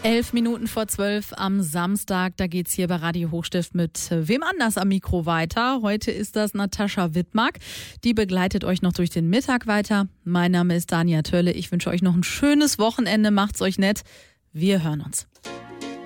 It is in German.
11 Minuten vor 12 am Samstag, da geht's hier bei Radio Hochstift mit wem anders am Mikro weiter. Heute ist das Natascha Wittmark, die begleitet euch noch durch den Mittag weiter. Mein Name ist Dania Tölle, ich wünsche euch noch ein schönes Wochenende, macht's euch nett, wir hören uns.